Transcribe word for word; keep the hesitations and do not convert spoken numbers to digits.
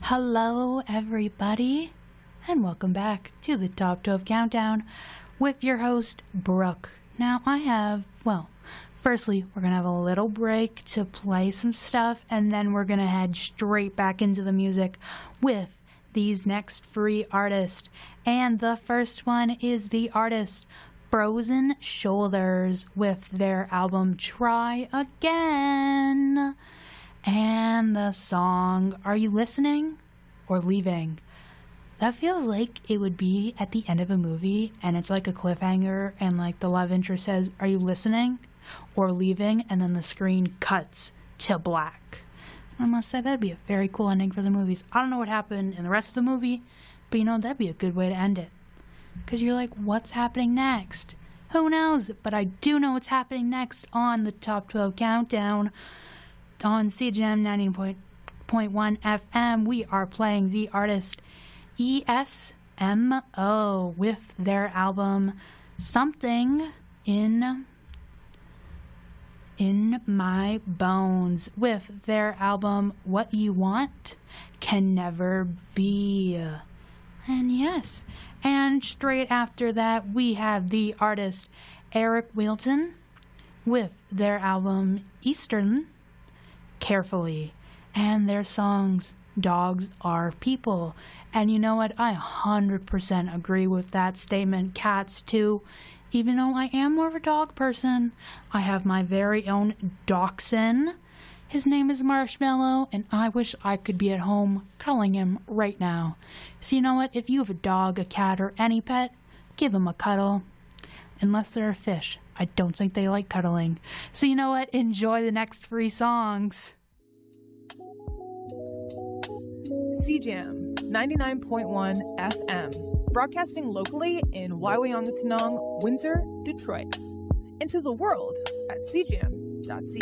Hello, everybody, and welcome back to the Top twelve Countdown with your host, Brooke. Now, I have, well, firstly, we're going to have a little break to play some stuff, and then we're going to head straight back into the music with these next three artists. And the first one is the artist Frozen Shoulders with their album Try Again. And the song, Are You Listening or Leaving? That feels like it would be at the end of a movie and it's like a cliffhanger and like the love interest says, Are you listening or leaving? And then the screen cuts to black. And I must say that'd be a very cool ending for the movies. I don't know what happened in the rest of the movie, but you know, that'd be a good way to end it. Because you're like, what's happening next? Who knows? But I do know what's happening next on the Top twelve Countdown. On C J M ninety point one F M, we are playing the artist E S M O with their album Something in in My Bones with their album What You Want Can Never Be. And yes, and straight after that we have the artist Eric Wilton with their album Eastern Carefully, and their songs Dogs Are People. And you know what, I one hundred percent agree with that statement. Cats too, even though I am more of a dog person. I have my very own dachshund. His name is Marshmallow, and I wish I could be at home cuddling him right now. So you know what, if you have a dog, a cat, or any pet, give him a cuddle. Unless they're a fish, I don't think they like cuddling. So you know what? Enjoy the next three songs. C J M ninety-nine point one F M, broadcasting locally in Waiwayangatanong, Windsor, Detroit, and to the world at c j m dot c